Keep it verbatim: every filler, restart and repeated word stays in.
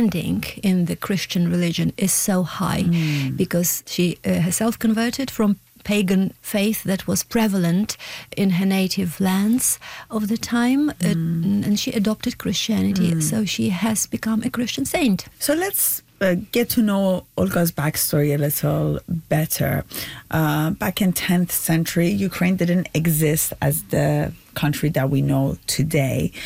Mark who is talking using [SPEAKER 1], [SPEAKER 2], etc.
[SPEAKER 1] standing in the Christian religion is so high mm. because she uh, herself converted from pagan faith that was prevalent in her native lands of the time, mm. uh, and she adopted Christianity, mm. so she has become a Christian saint.
[SPEAKER 2] So let's uh, get to know Olga's backstory a little better. Uh, back in tenth century, Ukraine didn't exist as the country that we know today.